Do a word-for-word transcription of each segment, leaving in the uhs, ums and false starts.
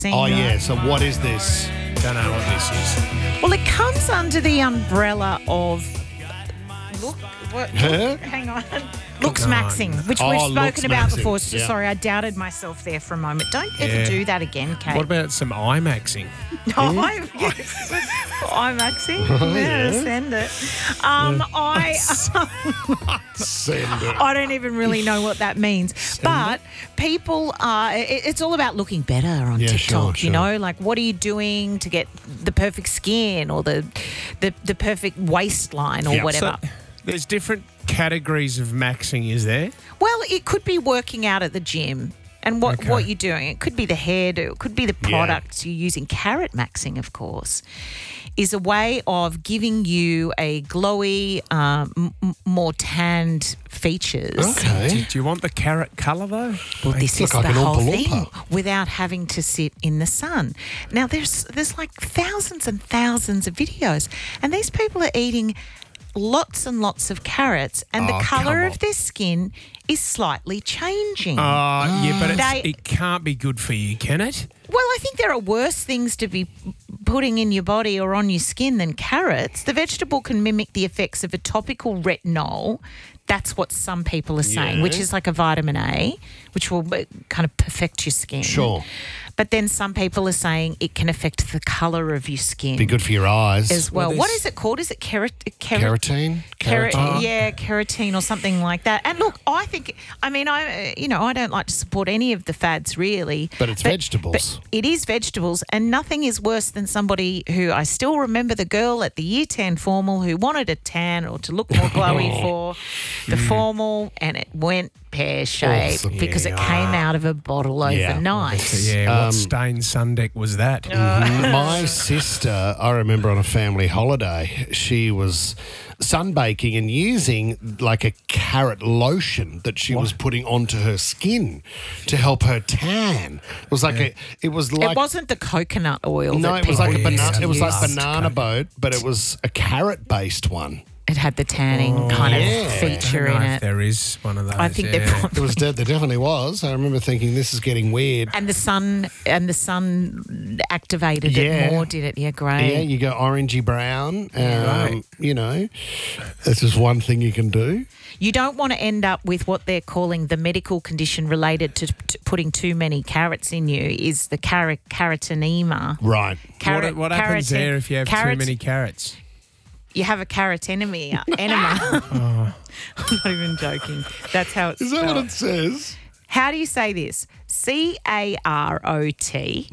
Oh, yeah. So what is this? Don't know what this is. Well, it comes under the umbrella of look. What, Huh? hang on. Looks Come on. maxing, which Oh, we've looks spoken about maxing. before. So Yeah. Sorry, I doubted myself there for a moment. Don't ever Yeah. do that again, Kate. What about some IMAXing? Oh, I'm, I'm maxing. Yeah, send it. Um, I Send it. I don't even really know what that means. But people are, it- it's all about looking better on Yeah, TikTok, sure, you sure. know? Like, what are you doing to get the perfect skin or the the, the perfect waistline or Yeah. whatever? So there's different categories of maxing, is there? Well, it could be working out at the gym and what, Okay. what you're doing. It could be the hairdo. It could be the Yeah. products you're using. Carrot maxing, of course, is a way of giving you a glowy, um, m- m- more tanned features. Do, Okay. do you want the carrot colour, though? Well, this look is like the an whole Oompa thing Loompa. without having to sit in the sun. Now, there's there's like thousands and thousands of videos, and these people are eating lots and lots of carrots, and Oh, the colour come of on. their skin is slightly changing. Uh, yeah, but it's, They- it can't be good for you, can it? Well, I think there are worse things to be putting in your body or on your skin than carrots. The vegetable can mimic the effects of a topical retinol. That's what some people are saying, Yeah. which is like a vitamin A, which will uh, kind of perfect your skin. Sure. But then some people are saying it can affect the colour of your skin Be good for your eyes. as well. Well, what there's- is it called? Is it kerat- kerat- Keratin? Kera- Keratin? yeah, keratin or something like that. And look, I think, I mean, I, uh, you know, I don't like to support any of the fads really. But it's vegetables. But it is vegetables, and nothing is worse than somebody who I still remember the girl at the year ten formal who wanted a tan or to look more glowy for the formal, and it went pear shaped Awesome. because it Yeah. came out of a bottle Yeah. overnight. So, yeah, Um, what stained sun deck was that? My sister, I remember on a family holiday, she was sunbaking and using like a carrot lotion that she was putting onto her skin to help her tan. It was like a, it was like It wasn't the coconut oil. no, that it was like a people banana. used to It was like use. banana boat, but it was a carrot based one. It had the tanning kind yeah. of feature I don't in know if it. there is one of those. I think yeah. they're probably. It was dead. There definitely was. I remember thinking this is getting weird. And the sun and the sun activated Yeah. it more, did it? Yeah, great. Yeah, you go orangey brown. Um, Right. You know, that's just one thing you can do. You don't want to end up with what they're calling the medical condition related to, to putting too many carrots in you is the car- carotenema. Right. Carrot, what, what happens keratin- there if you have carrot- too many carrots? You have a carotenema. Enema. I'm not even joking. That's how it's Is that what spelled. it says? How do you say this? C A R O T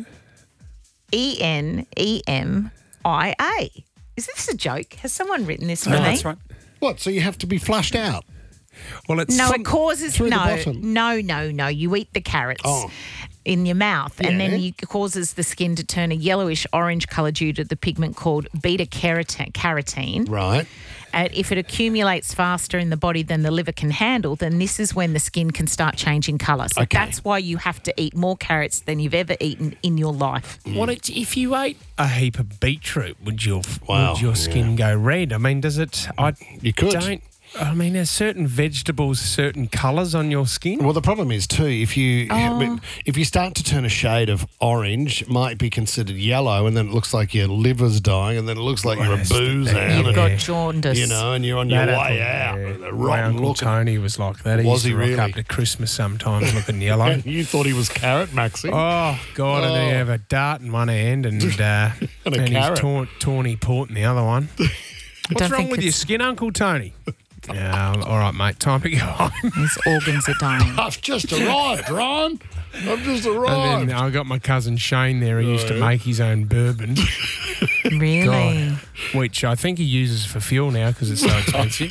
E N E M I A. Is this a joke? Has someone written this for No, me? that's right. What? So you have to be flushed out? Well, it's No, some- it causes through the no, bottom. no, no, no. You eat the carrots Oh. in your mouth, and Yeah. then you it causes the skin to turn a yellowish orange colour due to the pigment called beta carotene. carotene. Right. And if it accumulates faster in the body than the liver can handle, then this is when the skin can start changing colour. So Okay. that's why you have to eat more carrots than you've ever eaten in your life. What it, if you ate a heap of beetroot? Would your Wow, would your skin go red? I mean, does it? I You could. don't. I mean, there's certain vegetables, certain colours on your skin. Well, the problem is too if you Oh. if you start to turn a shade of orange, it might be considered yellow, and then it looks like your liver's dying, and then it looks like you're a Yes, booze the- out, You've and, got jaundice. you know, and you're on your That way apple, out, yeah. with a My rotten Uncle looking. Tony was like that. He Was used to he rock really? up to Christmas sometimes looking yellow. And you thought he was carrot maxing. Oh God! And Oh. he have a dart in one hand and uh, And a and carrot. his taun- tawny port in the other one. What's don't wrong think with your it's- skin, Uncle Tony? Yeah, all right, mate. Time to go home. His organs are dying. I've just arrived, Ron. I've just And arrived. then I got my cousin Shane there. He used to make his own bourbon, Really? God. which I think he uses for fuel now because it's so expensive.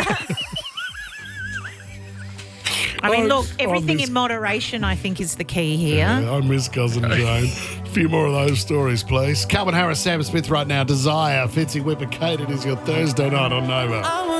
I mean, Oh, look, everything miss- in moderation, I think, is the key here. Yeah, I miss Cousin Jane. A few more of those stories, please. Calvin Harris, Sam Smith right now. Desire, Fitzy Whipper, Kate. It is your Thursday night on Nova.